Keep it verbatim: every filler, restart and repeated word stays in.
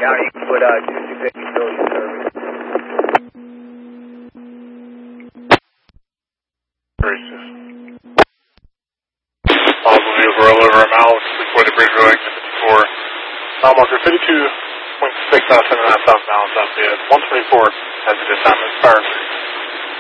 County, you can put uh, two two fifty Philly service. Gracious. Possible vehicle rollover, I'm out, before the bridge road, exit fifty-four. Mile marker fifty-two point six, seven nine southbound, south bid. one twenty-four, as it is time, it's fire.